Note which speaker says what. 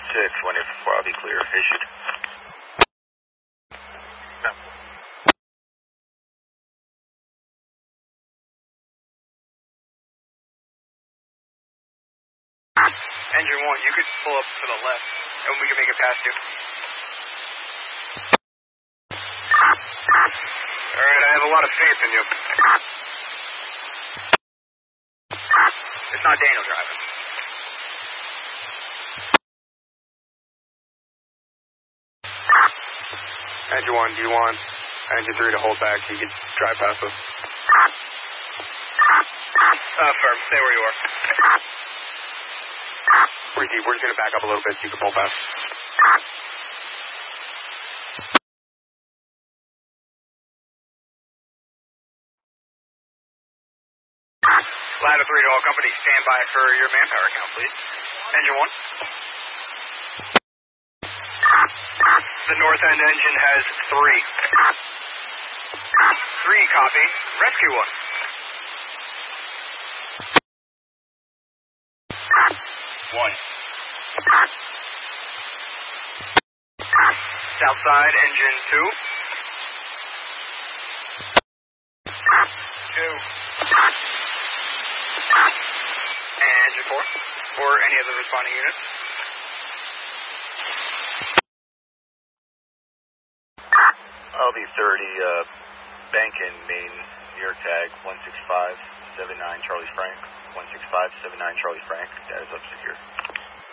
Speaker 1: 184, I'll be clear. Issued. No.
Speaker 2: Engine 1, you could pull up to the left, and we can make it past you. Alright, I have a lot of faith in you. It's not Daniel driving. Engine 1, do you want Engine 3 to hold back so you can drive past us? Firm, stay where you are. Ricky, we're just going to back up a little bit so you can pull past. Ladder 3 to all companies, stand by for your manpower count, please. Engine 1. The north end engine has 3. 3, copy. Rescue 1. South side, engine 2. 2. And engine 4. Or any other responding units.
Speaker 1: I'll be 30, bank in Main, New York tag, 16579 Charlie Frank. 16579 Charlie Frank. That is up secure.